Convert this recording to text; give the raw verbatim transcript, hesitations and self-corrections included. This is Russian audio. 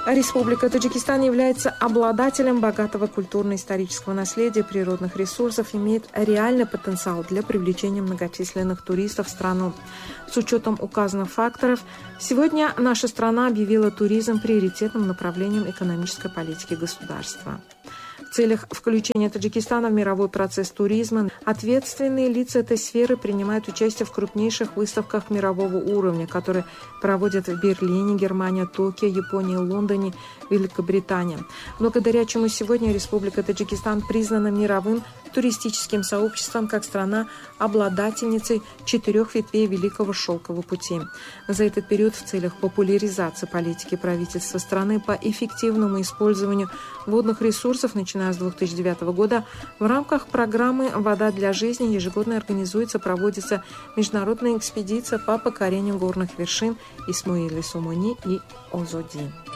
Республика Таджикистан является обладателем богатого культурно-исторического наследия, природных ресурсов, имеет реальный потенциал для привлечения многочисленных туристов в страну. С учетом указанных факторов, сегодня наша страна объявила туризм приоритетным направлением экономической политики государства. В целях включения Таджикистана в мировой процесс туризма ответственные лица этой сферы принимают участие в крупнейших выставках мирового уровня, которые проводят в Берлине, Германии, Токио, Японии, Лондоне, Великобритании. Благодаря чему сегодня Республика Таджикистан признана мировым туристическим сообществом как страна-обладательницей четырех ветвей Великого Шелкового пути. За этот период в целях популяризации политики правительства страны по эффективному использованию водных ресурсов, начиная с две тысячи девятого года, в рамках программы «Вода для жизни» ежегодно организуется, проводится международная экспедиция по покорению горных вершин Исмоили-Сумуни и Озоди.